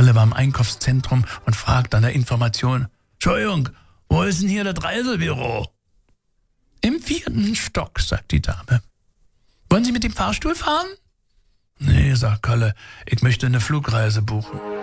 Kalle war im Einkaufszentrum und fragt an der Information: Entschuldigung, wo ist denn hier das Reisebüro? Im 4. Stock, sagt die Dame. Wollen Sie mit dem Fahrstuhl fahren? Nee, sagt Kalle, ich möchte eine Flugreise buchen.